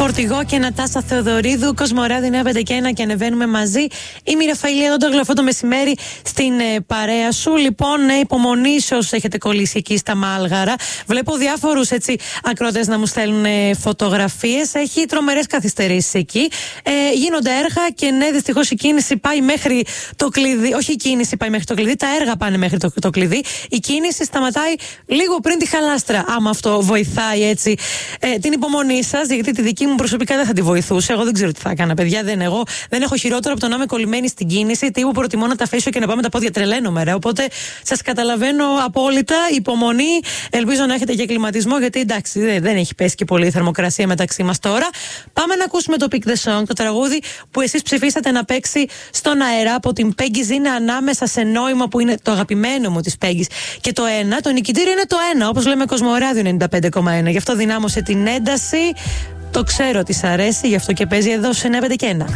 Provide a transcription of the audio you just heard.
Φορτηγό και Νατάσα Θεοδωρίδου, Κοσμοράδη 951 και ανεβαίνουμε μαζί. Είμαι η Ραφαήλια Δόντογλου αυτό το μεσημέρι στην παρέα σου. Λοιπόν, υπομονή όσοι έχετε κολλήσει εκεί στα Μάλγαρα. Βλέπω διάφορους ακρότες να μου στέλνουν φωτογραφίες. Έχει τρομερές καθυστερήσεις εκεί. Γίνονται έργα και ναι, δυστυχώς η κίνηση πάει μέχρι το κλειδί. Όχι η κίνηση πάει μέχρι το κλειδί, τα έργα πάνε μέχρι το κλειδί. Η κίνηση σταματάει λίγο πριν τη χαλάστρα. Άμα αυτό βοηθάει έτσι την υπομονή σας, γιατί τη δική μου προσωπικά δεν θα τη βοηθούσε. Εγώ δεν ξέρω τι θα έκανα, παιδιά. Εγώ δεν έχω χειρότερο από το να είμαι κολλημένη στην κίνηση. Τύπου προτιμώ να τα αφήσω και να πάμε τα πόδια. Τρελαίνομαι, ρε. Οπότε σας καταλαβαίνω απόλυτα. Υπομονή. Ελπίζω να έχετε και κλιματισμό, γιατί εντάξει, δεν έχει πέσει και πολύ η θερμοκρασία μεταξύ μας τώρα. Πάμε να ακούσουμε το Pick the Song, το τραγούδι που εσείς ψηφίσατε να παίξει στον αέρα από την Peggy's. Είναι ανάμεσα σε νόημα που είναι το αγαπημένο μου της Peggy's και το ένα. Το νικητήριο είναι το ένα, όπως λέμε Κοσμοράδιο 95,1. Γι' αυτό δυνάμωσε την ένταση. Το ξέρω ότι σ' αρέσει, γι' αυτό και παίζει εδώ σε 951.